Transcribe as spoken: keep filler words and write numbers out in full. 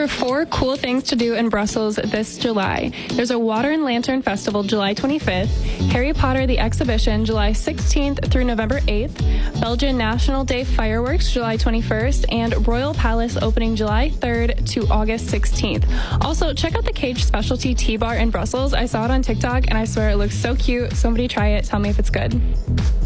Here are four cool things to do in Brussels this July. There's a Water and Lantern Festival July twenty-fifth, Harry Potter the Exhibition July sixteenth through November eighth, Belgian National Day Fireworks July twenty-first, and Royal Palace opening July third to August sixteenth. Also, check out the Cage Specialty Tea Bar in Brussels. I saw it on TikTok and I swear it looks so cute. Somebody try it. Tell me if it's good.